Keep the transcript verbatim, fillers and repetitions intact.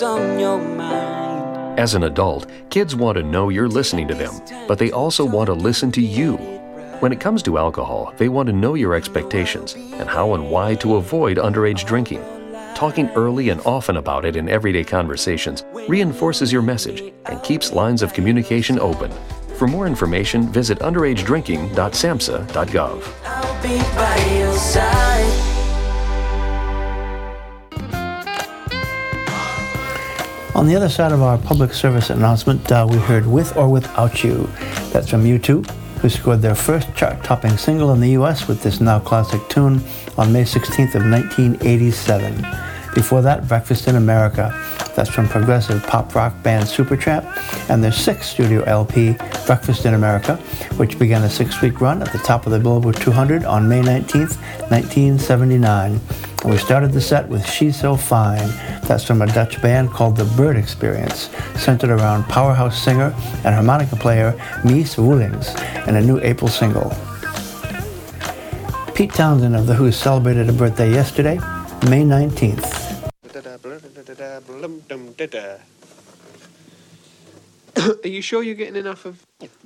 what's on your mind. As an adult, kids want to know you're listening to them, but they also want to listen to you. When it comes to alcohol, they want to know your expectations and how and why to avoid underage drinking. Talking early and often about it in everyday conversations reinforces your message and keeps lines of communication open. For more information, visit underage drinking dot samhsa dot gov. I'll be by your side. On the other side of our public service announcement, uh, we heard With or Without You. That's from U two, who scored their first chart-topping single in the U S with this now classic tune on May sixteenth of nineteen eighty-seven. Before that, Breakfast in America. That's from progressive pop rock band Supertramp and their sixth studio L P, Breakfast in America, which began a six-week run at the top of the Billboard two hundred on May nineteenth, nineteen seventy-nine. And we started the set with She's So Fine. That's from a Dutch band called The Bird Experience, centered around powerhouse singer and harmonica player Mies Woelings, and a new April single. Pete Townsend of The Who celebrated a birthday yesterday, May nineteenth. Are you sure you're getting enough of...